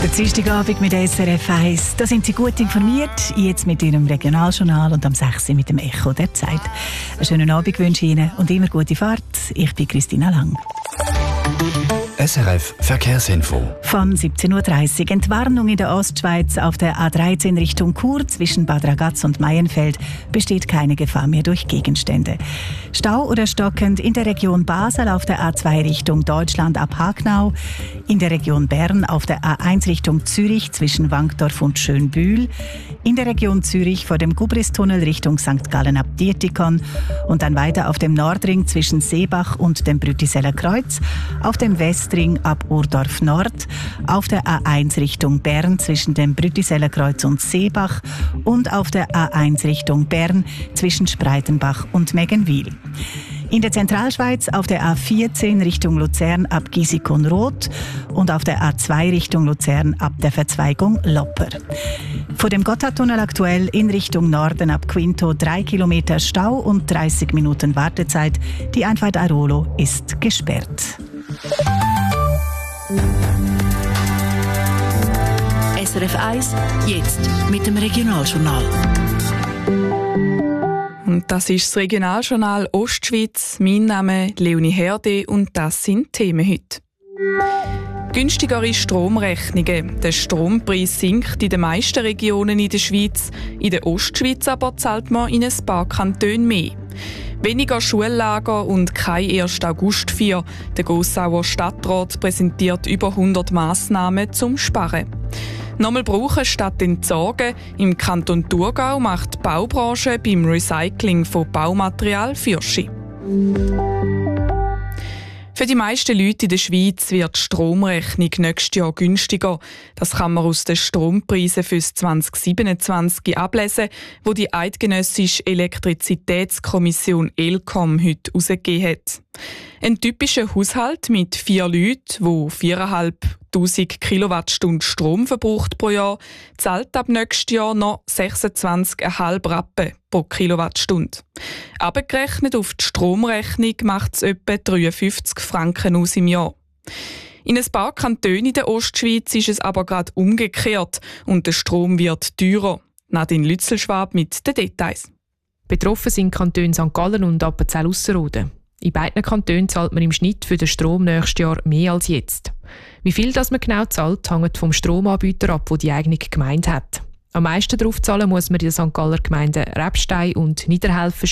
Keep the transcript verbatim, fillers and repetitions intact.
Der Dienstagabend mit S R F eins. Da sind Sie gut informiert, jetzt mit Ihrem Regionaljournal und am sechs Uhr mit dem Echo der Zeit. Einen schönen Abend wünsche ich Ihnen und immer gute Fahrt. Ich bin Christina Lang. S R F Verkehrsinfo. Von siebzehn Uhr dreißig. Entwarnung in der Ostschweiz auf der A dreizehn Richtung Chur zwischen Bad Ragaz und Maienfeld besteht keine Gefahr mehr durch Gegenstände. Stau oder stockend in der Region Basel auf der A zwei Richtung Deutschland ab Hagnau, in der Region Bern auf der A eins Richtung Zürich zwischen Wankdorf und Schönbühl, in der Region Zürich vor dem Gubristunnel Richtung Sankt Gallen ab Dietikon und dann weiter auf dem Nordring zwischen Seebach und dem Brütiseller Kreuz, auf dem Westring ab Urdorf Nord, auf der A eins Richtung Bern zwischen dem Brütiseller Kreuz und Seebach und auf der A eins Richtung Bern zwischen Spreitenbach und Meggenwil. In der Zentralschweiz auf der A vierzehn Richtung Luzern ab Gisikon-Roth und auf der A zwei Richtung Luzern ab der Verzweigung Lopper. Vor dem Gotthardtunnel aktuell in Richtung Norden ab Quinto drei Kilometer Stau und dreißig Minuten Wartezeit. Die Einfahrt Airolo ist gesperrt. S R F eins, jetzt mit dem Regionaljournal. Und das ist das Regionaljournal Ostschweiz. Mein Name ist Leonie Herde und das sind die Themen heute. Günstigere Stromrechnungen. Der Strompreis sinkt in den meisten Regionen in der Schweiz. In der Ostschweiz aber zahlt man in ein paar Kantonen mehr. Weniger Schullager und kein erster August vier. Der Gossauer Stadtrat präsentiert über hundert Massnahmen zum Sparen. Nochmal brauchen statt entsorgen. Im Kanton Thurgau macht die Baubranche beim Recycling von Baumaterial Fürsche. Für die meisten Leute in der Schweiz wird die Stromrechnung nächstes Jahr günstiger. Das kann man aus den Strompreisen für zwanzig siebenundzwanzig ablesen, wo die Eidgenössische Elektrizitätskommission ElCom heute herausgegeben hat. Ein typischer Haushalt mit vier Leuten, der viertausendfünfhundert Kilowattstunden Strom verbraucht pro Jahr, zahlt ab nächstes Jahr noch sechsundzwanzig Komma fünf Rappen pro Kilowattstunde. Abgerechnet auf die Stromrechnung macht es etwa dreiundfünfzig Franken aus im Jahr. In ein paar Kantonen in der Ostschweiz ist es aber gerade umgekehrt und der Strom wird teurer. Nadine Lützelschwab mit den Details. Betroffen sind Kantone Sankt Gallen und Appenzell-Ausserrhoden. In beiden Kantonen zahlt man im Schnitt für den Strom nächstes Jahr mehr als jetzt. Wie viel das man genau zahlt, hängt vom Stromanbieter ab, der die eigene Gemeinde hat. Am meisten darauf zahlen muss man in den Sankt Galler Gemeinden Rebstein und Niederhelfen